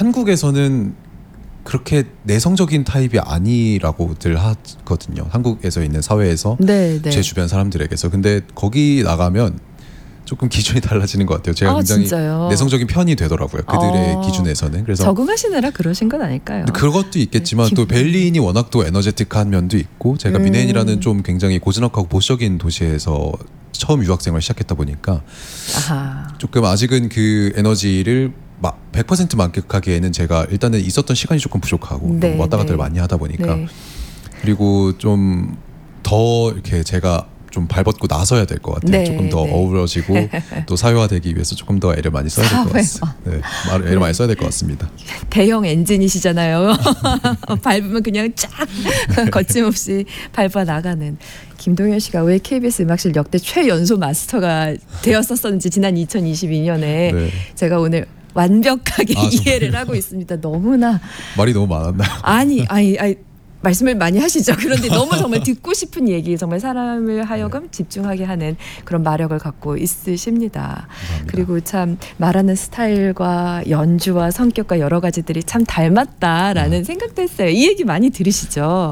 한국에서는 그렇게 내성적인 타입이 아니라고들 하거든요. 한국에서 있는 사회에서 네, 네. 제 주변 사람들에게서. 근데 거기 나가면 조금 기준이 달라지는 것 같아요. 제가 굉장히 진짜요? 내성적인 편이 되더라고요. 그들의 기준에서는. 그래서 적응하시느라 그러신 건 아닐까요? 그것도 있겠지만 또 베를린이 워낙 또 에너제틱한 면도 있고, 제가 뮌헨이라는 좀 굉장히 고즈넉하고 보수적인 도시에서 처음 유학생활을 시작했다 보니까 아하. 조금 아직은 그 에너지를 100% 만끽하기에는 제가 일단은 있었던 시간이 조금 부족하고 네, 왔다 갔다를 네. 많이 하다 보니까 네. 그리고 좀 더 이렇게 제가 좀 발벗고 나서야 될 것 같아요. 네, 조금 더 네. 어우러지고 또 사회화되기 위해서 조금 더 애를 많이 써야 될 것 같습니다. 네, 애를 많이 써야 될 것 같습니다. 대형 엔진이시잖아요. 밟으면 그냥 쫙 거침없이 밟아 나가는 김동현 씨가 왜 KBS 음악실 역대 최연소 마스터가 되었었는지 지난 2022년에 네. 제가 오늘 완벽하게 아, 이해를 하고 있습니다. 너무나 말이 너무 많았나요? 아니 말씀을 많이 하시죠. 그런데 너무 정말 듣고 싶은 얘기, 정말 사람을 하여금 집중하게 하는 그런 마력을 갖고 있으십니다. 감사합니다. 그리고 참 말하는 스타일과 연주와 성격과 여러 가지들이 참 닮았다라는 생각도 했어요. 이 얘기 많이 들으시죠?